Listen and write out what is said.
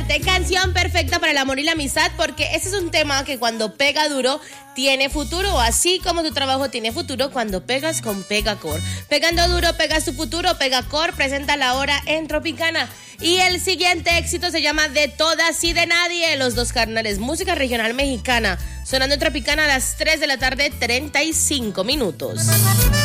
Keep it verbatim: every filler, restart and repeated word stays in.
Imagínate, canción perfecta para el amor y la amistad, porque ese es un tema que cuando pega duro tiene futuro, así como tu trabajo tiene futuro cuando pegas con Pegacor. Pegando duro, pegas tu futuro. Pegacor presenta la hora en Tropicana. Y el siguiente éxito se llama De Todas y de Nadie, Los Dos Carnales, música regional mexicana, sonando en Tropicana a las tres de la tarde, treinta y cinco minutos.